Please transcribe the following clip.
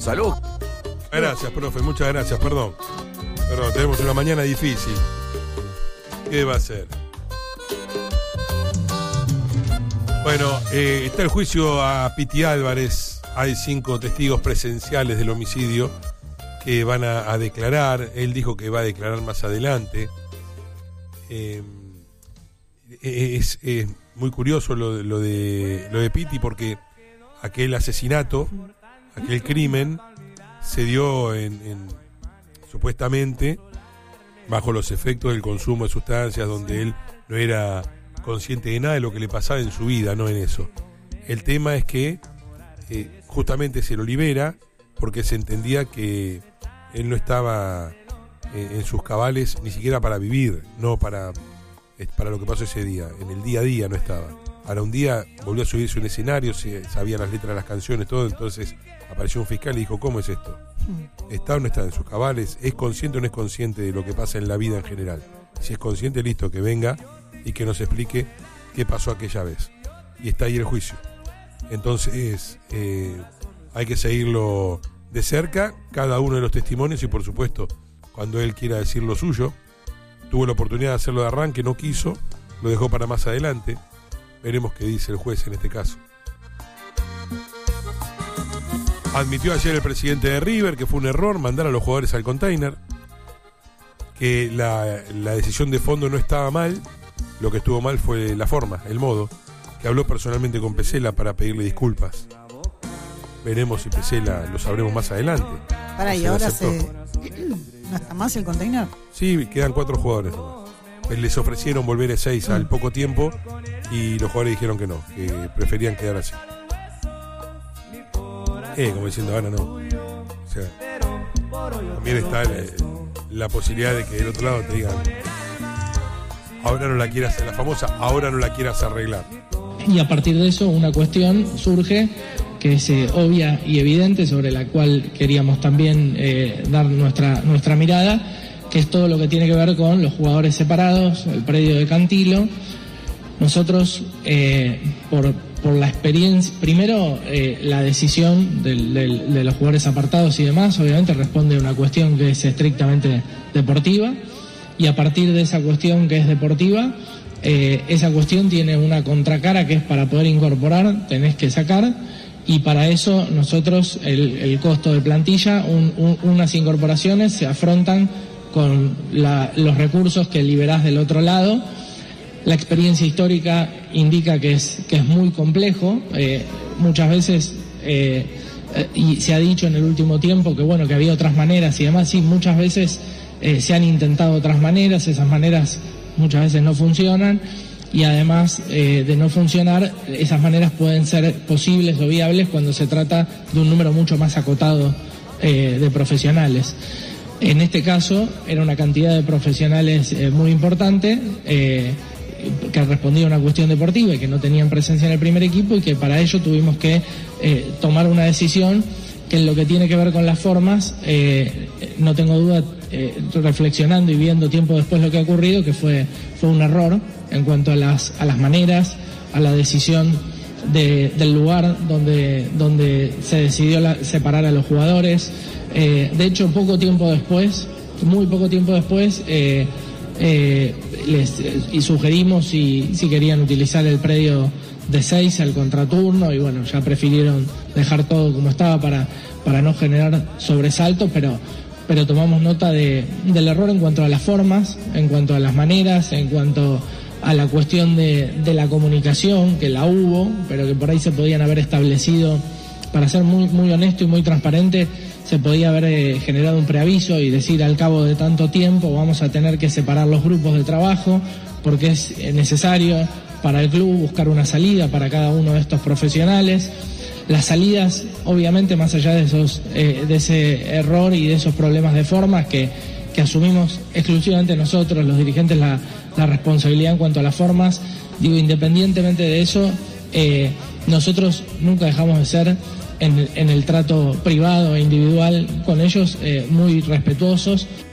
Salud. Gracias, profe, muchas gracias, perdón, tenemos una mañana difícil. ¿Qué va a ser? Bueno, está el juicio a Piti Álvarez. Hay 5 testigos presenciales del homicidio que van a declarar. Él dijo que va a declarar más adelante. Es muy curioso lo de Piti, porque aquel asesinato, aquel crimen se dio supuestamente bajo los efectos del consumo de sustancias, donde él no era consciente de nada de lo que le pasaba en su vida, no en eso. El tema es que justamente se lo libera porque se entendía que él no estaba en sus cabales ni siquiera para vivir, no para lo que pasó ese día, en el día a día no estaba. Ahora un día volvió a subirse a un escenario, sabía las letras de las canciones, todo, entonces apareció un fiscal y dijo, ¿cómo es esto? ¿Está o no está en sus cabales? ¿Es consciente o no es consciente de lo que pasa en la vida en general? Si es consciente, listo, que venga y que nos explique qué pasó aquella vez. Y está ahí el juicio. Entonces hay que seguirlo de cerca, cada uno de los testimonios, y por supuesto, cuando él quiera decir lo suyo. Tuvo la oportunidad de hacerlo de arranque, no quiso, lo dejó para más adelante. Veremos qué dice el juez en este caso. Admitió ayer el presidente de River que fue un error mandar a los jugadores al container, que la decisión de fondo no estaba mal, lo que estuvo mal fue la forma, el modo, que habló personalmente con Pesela para pedirle disculpas. Veremos si Pesela lo sabremos más adelante. Para, y ahora ¿no está más el container? Sí, quedan 4 jugadores nomás. Les ofrecieron volver a 6 al poco tiempo y los jugadores dijeron que no, que preferían quedar así. Como diciendo, ahora no. O sea, también está la posibilidad de que del otro lado te digan, ahora no la quieras, la famosa, ahora no la quieras arreglar. Y a partir de eso una cuestión surge que es obvia y evidente, sobre la cual queríamos también dar nuestra mirada, que es todo lo que tiene que ver con los jugadores separados, el predio de Cantilo. Nosotros, por la experiencia, primero la decisión de los jugadores apartados y demás, obviamente responde a una cuestión que es estrictamente deportiva, y a partir de esa cuestión que es deportiva, esa cuestión tiene una contracara que es para poder incorporar, tenés que sacar, y para eso nosotros el costo de plantilla, unas incorporaciones se afrontan con los recursos que liberás del otro lado. La experiencia histórica indica que es muy complejo, muchas veces, y se ha dicho en el último tiempo que bueno, que había otras maneras y demás, sí, muchas veces se han intentado otras maneras, esas maneras muchas veces no funcionan, y además de no funcionar, esas maneras pueden ser posibles o viables cuando se trata de un número mucho más acotado de profesionales. En este caso era una cantidad de profesionales muy importante, que respondía a una cuestión deportiva y que no tenían presencia en el primer equipo, y que para ello tuvimos que tomar una decisión que en lo que tiene que ver con las formas, no tengo duda, reflexionando y viendo tiempo después lo que ha ocurrido, que fue un error en cuanto a las maneras, a la decisión del lugar donde se decidió separar a los jugadores. De hecho, muy poco tiempo después, les sugerimos si querían utilizar el predio de 6 al contraturno, y bueno, ya prefirieron dejar todo como estaba para no generar sobresaltos, pero tomamos nota del error en cuanto a las formas, en cuanto a las maneras, en cuanto a la cuestión de la comunicación, que la hubo, pero que por ahí se podían haber establecido, para ser muy, muy honesto y muy transparente, se podía haber generado un preaviso y decir, al cabo de tanto tiempo vamos a tener que separar los grupos de trabajo, porque es necesario para el club buscar una salida para cada uno de estos profesionales. Las salidas, obviamente, más allá de ese error y de esos problemas de formas que asumimos exclusivamente nosotros, los dirigentes, la responsabilidad en cuanto a las formas, digo, independientemente de eso, nosotros nunca dejamos de ser, en el trato privado e individual con ellos, muy respetuosos.